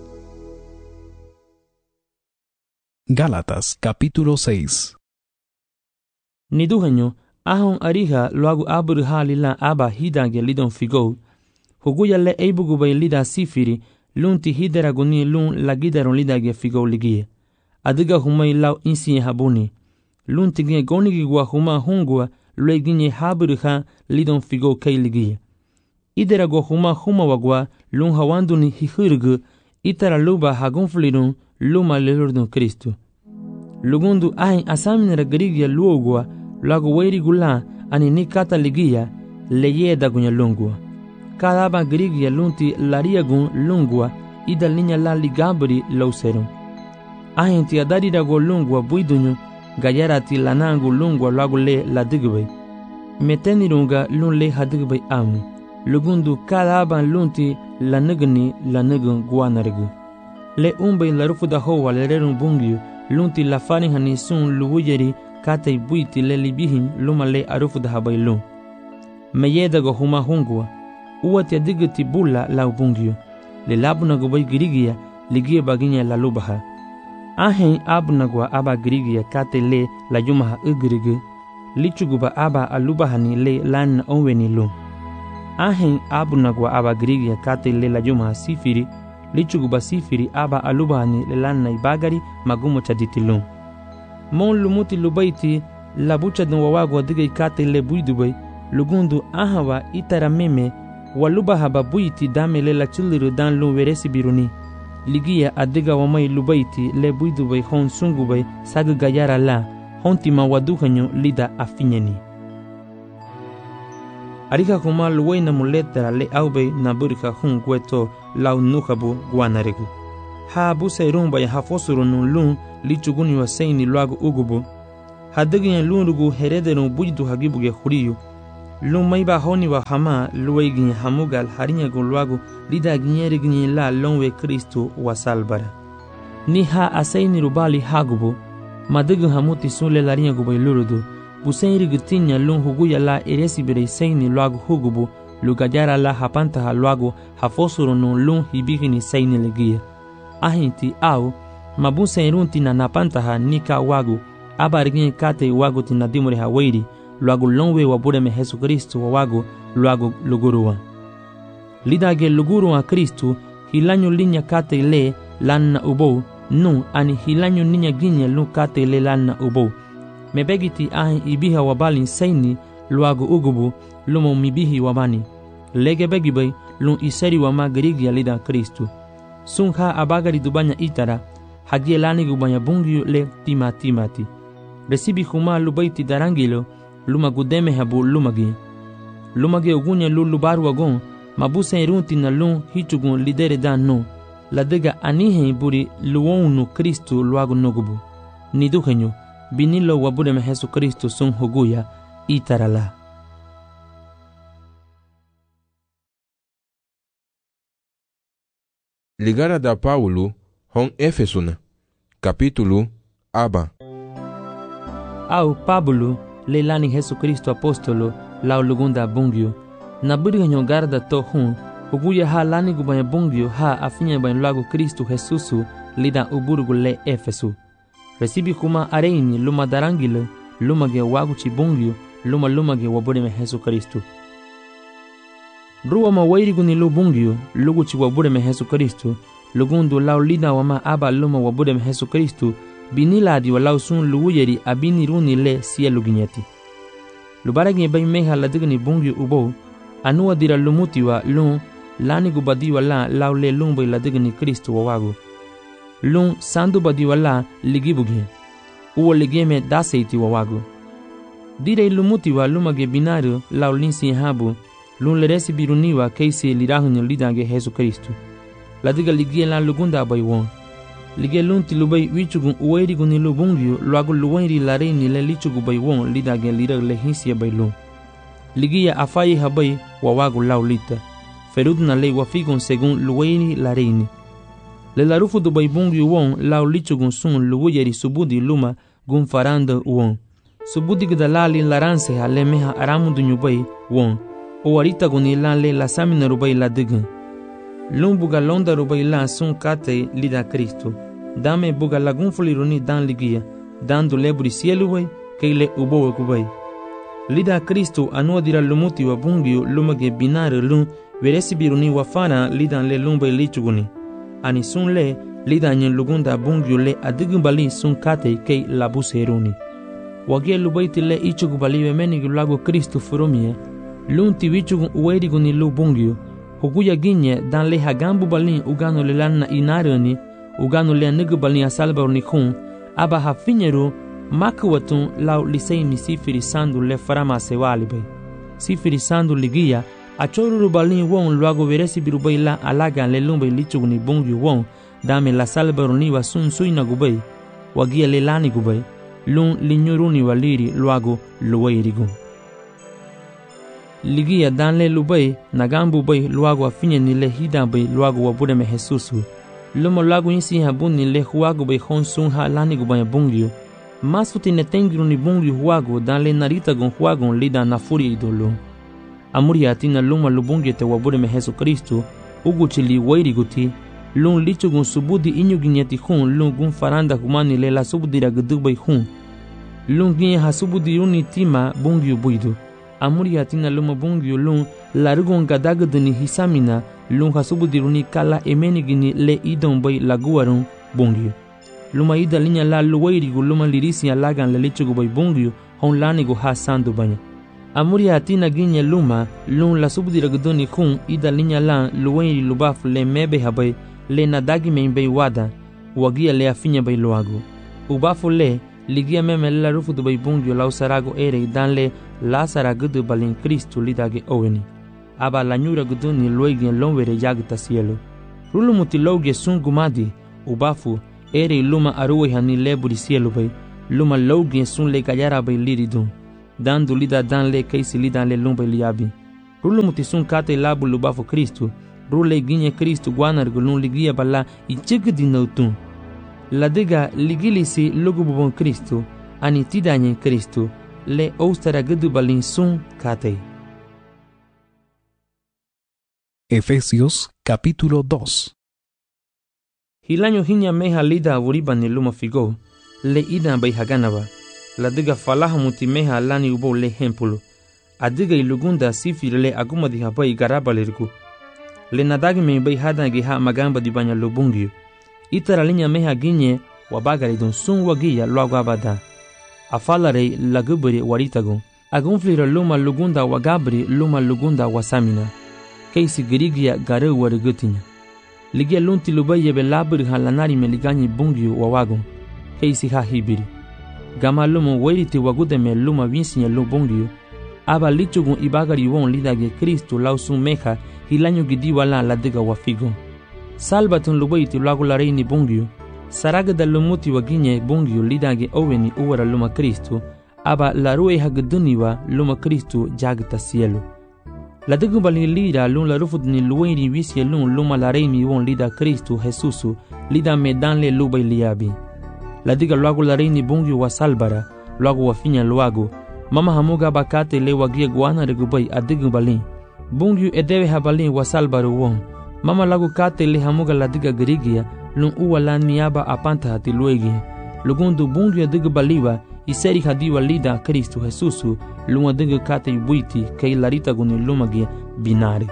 Gálatas capítulo 6. Niduhenyo ahon ariha luagu abur halila aba hidange lidon figo. Huguya le eibugubay lida sifiri. Lunti hideraguni lun lagidaron lidage figo ligie. Adiga humay lau insiye habuni. Lunti ginye gonigigwa huma hungwa lue ginye haburiha lidon figo kei ligie. Iderago huma wagwa lun hawanduni hihurgu. Itara luba hagunflirun luma lelurdun Kristu. Lugundu ahin asaminera garigia luogwa lagu weiri gula ani nikata ligia leye dagunya lungwa. Kadaba grigia lunti lariagun lungwa ida linya la ligabri lauserum. Ahinti adari dago lungwa buidunyu gayarati lanangu lungwa lagu le la digwe. Metenirunga lun le hadigwe amu. Lugundu kadaba lunti la nugun guanargu. Le umbe la rufu da hoa lererun bungyu lunti la fani hani sun luwujeri kate buiti le libihin luma le arufu da habailun. Meyedago huma hungwa. Uwati adigati bula la ubungyo. Le labunagubay girigia ligie baginya la lubaha. Ahen abunagwa aba girigia kate le la yumaha ugrigu. Lichuguba aba alubahani le lan onweni lum. Ahen abunagwa aba girigia kate le la yumaha sifiri. Lichuguba sifiri aba alubahani le lan na ibagari magumo chaditilum. Mon lumuti lubaiti la bucha dun wawagwa digay kate le buidubay. Lugundu ahawa itara meme walubaha babuiti damele la chuliru dan lun veresi biruni. Ligia adiga wamay lubaiti le buidubay hon sungubay sagu gayara la hontima waduhanyo lida afinyeni. Arika kuma luway na muletera le aube na burika hun gueto lau nuhabu guanarigu. ha busa rumba ya hafosuru nun lun lichuguni wa seini luagu ugubu hadagi lun rugu herederun bujdu hagibuge khuriyu lun maiba honi wa hama luigi hamugal harinya gun luagu lida ginyere ginyi la lonwe Kristo wa salbara ni ha aseini rubali hagubu madagi hamuti sunle larinya gubay lurudu busairi gitinya lun huguya la eresi bere seini luagu hugubu lugajara la hapanta ha luagu hafosuru nun lun hibigini seini legia ahinti au mabusa irunti na napanta ha nika wagu abarigin kate wagu tina dimure ha weiri luagu lonwe wabure me Yesu Kristo wa wagu luagu luguruwa lidage luguruwa Kristo hilanyo linya kate le lanna ubo nu ani hilanyo ninya ginya lu kate le lanna ubo mebegiti ahin ibiha wabalin seini luagu ugubu lumo mibihi wabani lege begibay lun iseri wama gerigia lida Kristo sunha abagari dubanya itara hagie lani gubanya bungiu le timati resibi huma lubaiti darangilo luma gudeme habu lumage ugunya lulu baru wagon mabusa irunti na lun hichugun lidere dan no ladega anihe buri luonu Kristo luagu nogubu niduhenyo binilo wabure me Yesu Kristo sun huguya itarala. Ligara da Paulo hon Efesuna capítulo aba. Au Pablo leilani Yesu Kristo apostolo lau lugunda bungyo na buriga nyongarda to hun uguya ha lani gubanya bungyo ha afinya ban lagu Kristo Jesusu lida uburgu le Efesu resibi kuma areini luma darangilo luma ge wagu chi bungyo luma ge wabure me Yesu Kristo ruwa mawairi guni lu bungyo lugu chi wabure me Yesu Kristo lugundu lau lida wama aba luma wabure me Yesu Kristo biniladi walau sun luwuyeri abini runi le siya luginyati lubaragi bay meha ladigni bungyo ubo anuwa dira lumuti wa lun lani gubadi wala lau le lumbo ladigni Kristo wawagu lun sandu badi wala ligibugi uwo ligeme daseiti wawagu dire lumuti wa lumage binaru lau linsi habu lun leresi biruniwa keisi lirahunyo lidange Yesu Kristo ladiga ligie la lugunda bay won lige lunti lubai wichugun uwairi guni lubungyo luagu luwairi lareini le lichugu bay won lidage lira le hinsiya bay lun ligia afai habai wawagu lau lita ferudna le wafigun segun luwairi lareini le larufu du bay bungyo won lau lichugun sun luwayeri subudi luma gun faranda won subudi gdalali laranse ha le meha aramundu nyubay won owarita guni lan le la samina rubai la digun lun buga londa rubai la sun kate lida Kristo dame buga lagun fuliruni dan ligia dando leburi sielu way keile ubo kubai lida Kristo anua dira lumuti wa bungio lumage binare lun veresi biruni wafana lidan le lumbai lichuguni ani sun le lida nyen lugunda bungio le adigun bali sun kate kei labuseruni wage lubaiti le ichugu bali wemeni lago Kristo furumie lun tiwichugun uweri guni lu bungio huguya ginye dan le hagambu balin ugano le lanna inarani ugano le nugu balin asalbarni khun aba hafinyeru makwatun lau liseini sifiri sandu le farama sewali bay sifiri sandu ligia achoruru balin won luago veresi birubay la alaga le lumbay lichugni bungyu won dame la salbarni wa sun suina gubay wagia le lani gubay lun linyuruni waliri luago luwairigun ligia danle lubay nagambu bay luago afinye ni le hida bay luago wabure me Jesusu lumo luago insi habuni le huago bay honsun ha lani gubay bungyo masuti ne tengiru ni bungyo huago danle narita gon huago lida na furi idolo amuri atina lumo lubungyo te wabure me Jesu Kristo uguchili wairi guti lun lichu gon subudi inyu ginyati hun lun gun faranda humani le la subudi ragdu bay hun lun ginye hasubudi uni tima bungyo buidu amuri atina luma bungyo lun larugon gadagduni hisamina lun hasubudiruni kala emenigini le idon bay laguarun bungyo luma ida linya la luwairigu luma lirisi alagan le lichugu bay bungyo hon lanigu ha sandu banya amuri atina ginye luma lun la subudiragduni kun ida linya la luwairi lubaf le mebe habay le nadagi membay wada wagia le afinya bay luagu ubafu le ligia meme la rufu du bay bungyo la usarago ere danle la saragudu balin Kristo lidage oweni aba la nyura guduni loigien lonwere yagta cielo rulu mutiloge sun gumadi ubafu ere luma aruwe hani leburi cielo bay luma login sun le gayara bay liridun dandu lida dan le kaisi lida le lumba liabi rulumuti sun kate labu lubafu Kristo rule ginye Kristo guanar gulun ligia bala i chigdi nautun ladiga ligilisi lugububon Kristo ani tidanye Kristo le austara gudu balin sun kate. Efesios capítulo 2. Hilanyo hinya meha lida wuriba ni luma figo le ida bay haganaba ladiga falaha muti meha lani ubo le hempulu adiga ilugunda sifir le aguma di habai garaba lirgu le nadagi me bay hadangi ha magamba di banya lubungio itara linya meha ginye wabagari don sun wagia luagu abada afalare lagubri waritago agunflira luma lugunda wagabri luma lugunda wasamina keisi girigia garu warugutinya ligia lunti lubaye be labri halanari me liganyi bungio wawago keisi ha hibiri gama lumu weriti wagude me luma vinsinya lubungio aba lichugun ibagari won lidage Kristo lausun meha hilanyo gidi wala ladiga wafigo salbatun lubaiti luagulare ni bungio saragada lumuti waginye bungio lidage oweni uwara luma Kristo aba larue hagduniwa luma Kristo jagta cielo ladigu bali lida lun la rufudni luweni visye lun luma laremi won lida Kristo Jesusu lida medan le lubai liabi ladiga luagulare ni bungio wa salbara luagu wafinya luagu mama hamuga bakate le wagia guana regubai adigu balin bungyu edewe habalin wasalbaru won mama lagu kate le hamuga ladiga girigia lun uwa lan miaba apanta hati luegi lugundu bungyu adigu baliwa iseri hadiwa lida Kristo Jesusu lun adigu kate yubuiti kei larita guni lumagia binari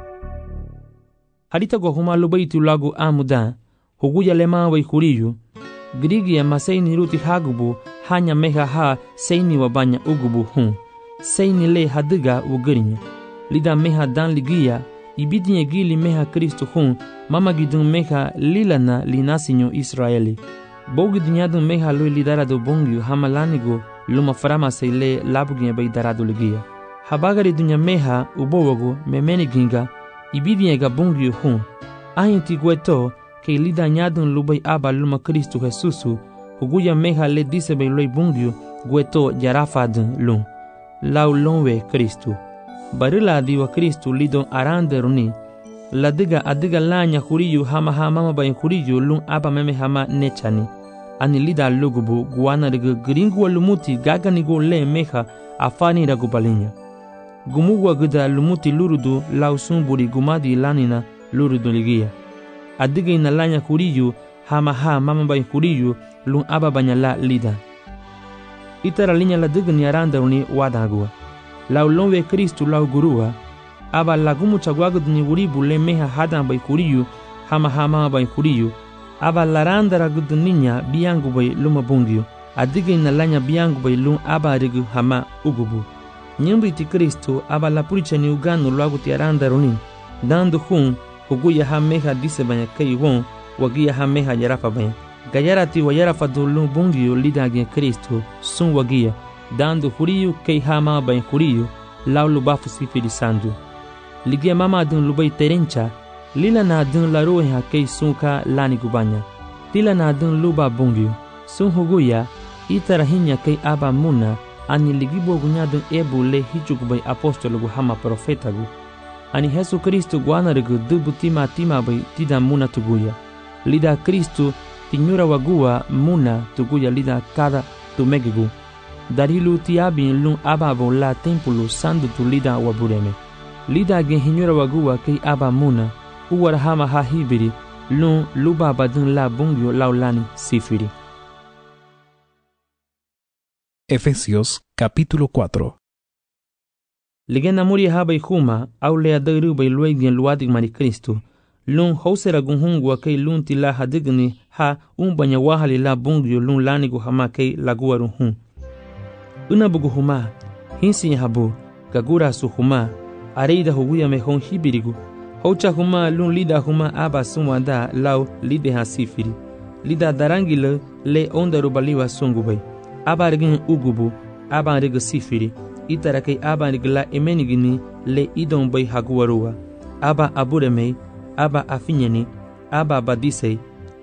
harita go huma lubaiti lagu amuda huguya lema wa ikuriyu girigia maseini ruti hagubu hanya meha ha seini wabanya ugubu hun seini le hadiga ugarinya lida meha dan ligia ibidinye gili meha Kristo hun mama gidun meha lilana linasinyo Israeli bogi dinyadun meha lui lidara do bongyu hamalanigo luma farama seile labuginye bay darado ligia habagari dunya meha ubowago memeni ginga ibidinye ga bongyu hun ahinti gweto ke lida nyadun lubay aba luma Kristo Jesusu huguya meha le dise bay loy bungyu gweto jarafadun lun lau lonwe Kristo barila diwa Kristo lidon aranderuni ladiga adiga lanya huriyu hama hama bay huriyu lun aba meme hama nechani ani lida lugubu guana de gringu lumuti gagani go le meha afani ragubalinya gumugwa guda lumuti lurudu lau sumburi gumadi lanina lurudu ligia adiga inalanya huriyu hama ha mama bay huriyu lun aba banyala lida itara linya la digni aranda uni wadagua lau lonwe Kristo lau gurua aba lagumu chagwagudni uribu le meha hadan bay huriyu hama ha mama bay huriyu aba laranda ragudninya biangu bay luma bungyu adiga inalanya biangu bay lun aba rigu hama ugubu nyimbi ti Kristo aba la purichani uganu lagu ti aranda runi dandu hun huguya ha meha dise banya kei won wagia ha meha yarafa banya gayarati wa yarafa dulu bungyu lidage Kristo sun wagia dandu huriyu kei hama bay huriyu lau lubafu sifiri sandu ligia mama dun lubai terencha lila na dun laruhe ha kei sunka lani gubanya tila na dun luba bungyu sun huguya itara hinya kei aba muna ani ligibo gunyadun ebu le hichugubay apostolo gu hama profeta gu ani Jesu Kristo guanarigu dubu tima bay tida muna tuguya lida Kristo tinyura wagua muna tuguya lida kada tumegigu darilu tiabin lun ababo la tempulu sandu tu lida wabureme lida gen hinyura wagua kei aba muna uwar hama ha hibiri lun luba badun la bungyo laulani sifiri. Efesios capítulo 4. Ligena muri haba ikuma au le adaru bay luegien luadig mari Kristo lun hausera gunhungwa kei lun tila hadigni ha umbanya wahali la bungyo lun lanigu hama kei laguaru hun unabugu huma hinsi habu gagura su huma areida huguya me hon hibirigu haucha huma lun lida huma aba sumwanda lau lide ha sifiri lida darangile le onda rubaliwa sungubay aba rigin ugubu aba rigu sifiri itara kei aba rigla emenigini le idon bay haguarua aba aburemei aba afinyeni aba badisei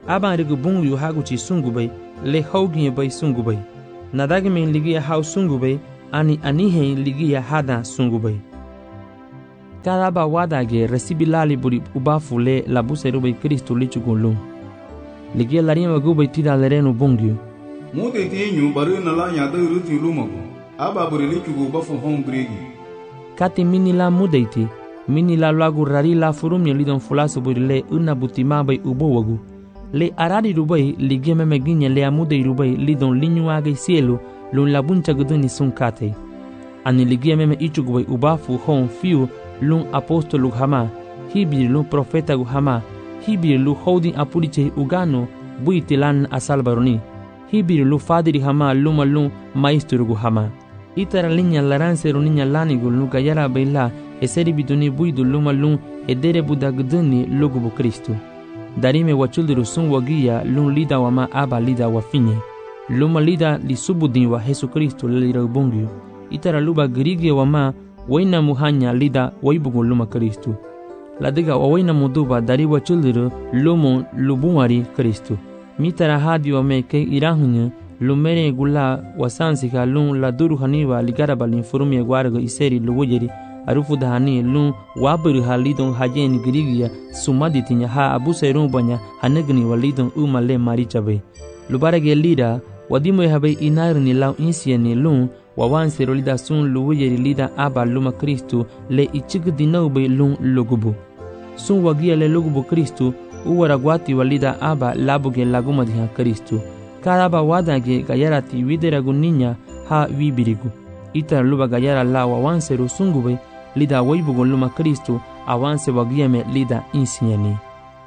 aban regu bungyu haguchi sungubay le haugi bay sungubay nadagmen ligia hau sungubay ani anihe ligia hada sungubay cada ba wadage recibilali buri ubafu le labuseru bay Kristo lichugulum ligia larima gubay tida lerenu bungyu mude tinyu baru nala nyada ruti lumago aba buri lichugu bafu hon bregi kati minila mudeiti minila lagu rari la furumnya lidon fulasu buri le una butima bay ubowagu le arari rubai ligia memeginya le amudei rubai lidon linyuage cielo lun labuncha guduni sunkate ani ligia meme ichugubay ubafu hon fiu lun apostolu hama hibir lun profeta gu hama hibir lu holding apuliche ugano buitilan asalbaroni hibir lu fadiri hama luma lun maestro gu hama itara linya laranseru ninya lanigu lu gayara baila eseri biduni buidu luma lun edere budagduni lugubu Kristo darime wachuldiru sun wagia lun lida wama aba lida wafinye luma lida li subudin wa Jesu Kristo lira ubungyu itara luba grige wama waina muhanya lida waibugu luma Kristo ladiga waina muduba dari wachuldiru lumu lubumari Kristo mitara hadi wame ke irahunya lumere gula wasansika lun laduru haniwa ligaraba linfurumye gwargo iseri luwujeri arufu dahani lun wabiru halidon hajen grigia sumaditinya ha abuserun banya hanegni walidon umale marichabe lubarage lida wadimo habe inarni law insieni lun wawanse rolida sun luwujeri lida aba luma Kristo le ichigdinau be lun lugubu sun wagia le lugubu Kristo uwaragwati walida aba labuge laguma diha Kristo karaba wadage gayarati wideragu ninya ha wibirigu ita luba gayara la wawanse rusungube lida waibugo luma Kristo awanse wagiame lida insieni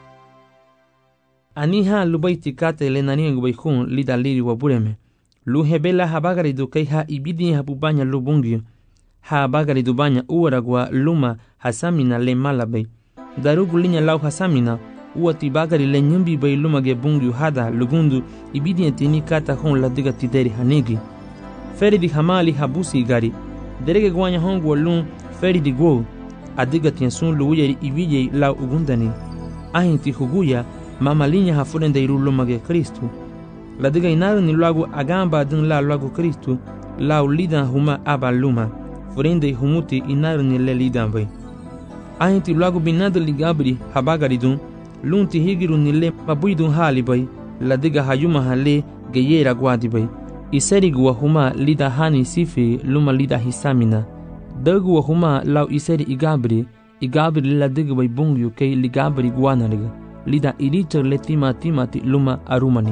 aniha lubaiti kate le naniengu baikun lida liri wabureme lu hebela habagari dukai ha ibidi habubanya lubungyo ha habagari dubanya uwaragwa luma hasamina le malabe darugu linya lau hasamina uati bagari le nyumbi bay luma ge bungyo hada lugundu ibidi entini kata hon la diga tideri hanigi feri di hamali habusi gari derege gwanya hongu lun feri di go adiga tiensun luuyeri ibije lau ugundani ahinti huguya mama linya hafurende iru luma ge Kristo la diga inaru ni lagu agamba dun la lagu Kristo lau lidan huma aba luma furende humuti inaru ni le lidan bay ahinti lagu binadu ligabri habagari dun lunti higiru ni le mabuidun hali bay la diga hayuma hale geyera gwadi bay iseri wa huma lida hani sifi luma lida hisamina dagu wa huma lau iseri igabri la diga bay bungyu kay ligabri guanariga lida iricher le timati luma arumani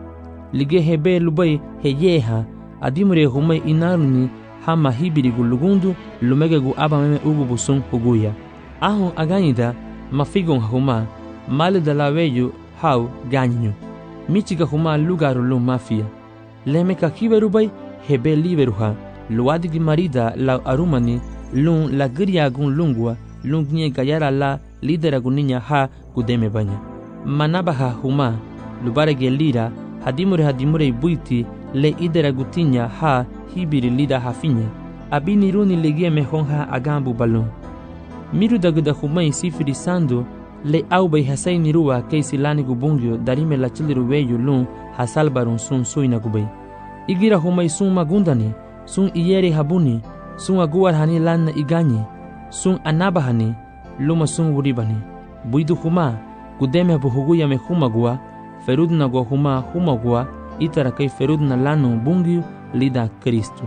lige hebe lubay heyeha adimure huma inaruni hama hibiri gulugundu lumege gu aba meme ugu busun huguya ahun aganida mafigon huma mal de la veyo hau ganyu michiga huma lugaru lu mafia lemeka kiberubay hebe liberuha luadigi marida la arumani lun la gria gun lungwa lungne gayara la lidera guninya ha gudeme banya manabaha huma lubarege lira hadimure buiti le idera gutinya ha hibiri lida hafinya abini runi legie mehonha agambu balon miru dagda huma sifiri sando le aubay hasay nirua keisi lani gubungyo darime la chiliru weyu lun hasalbarun sun suina gubay igira humay sun magundani sun iyeri habuni sun aguar hani lanna igani sun anabahani luma sun wuribani buidu huma gudeme buhuguya me humagua ferudna go humagua itara kay ferudna lanu bungyo lida Kristo.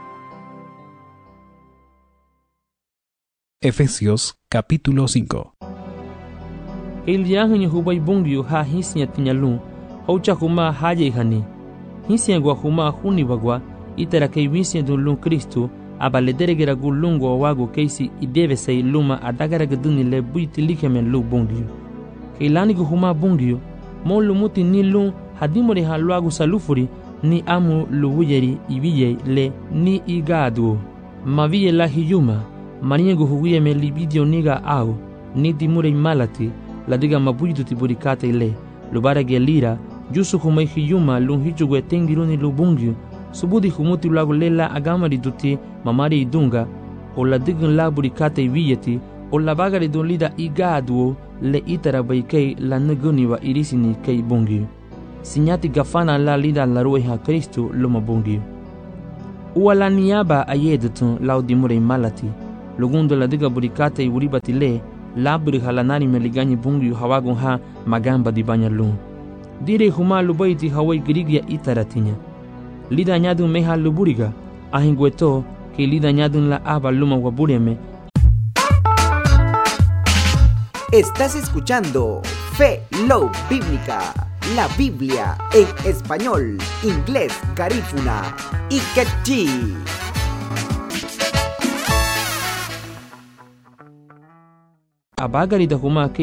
Efesios capítulo 5. El yahin hubay bungyo ha hisnya tinyalun haucha huma haye hani hisnya gwa huma huni bagwa itara kay wisnya dun Kristo abaledere gulungo wago keisi ideve say luma adagara gduni le buiti likemen lu bungyo keilani gu huma bungyo mon lumuti ni lun hadimore ha luagu salufuri ni amu luwujeri ibiye le ni igadu maviye la hiyuma maniego huguye me libidio niga au ni dimure malati la diga mabuidu tiburikate le lubara gelira jusu humay hiyuma lun hijugo tengiruni lubungyo subudi humuti luagu lela agama duti mamari idunga o la diga la burikate wiyeti o la bagari don lida igaduo le itara bai kei la neguniwa irisini kei bongi. Sinyati gafana la lida la rueha Kristo loma bongi. Ua la niaba ayedutun laudimure malati. Lugundo la diga burikate i uribati le, labri halanari meligani bungi hawagon ha magamba di banyalun. Dire huma lubaiti hawai grigia itaratinya. Lida nyadun meha luburiga, ahingweto que lida nyadun la aba luma wabureme. Estás escuchando Fe Love Bíblica, la Biblia en español, inglés, garífuna y quechí. Abagari da huma ke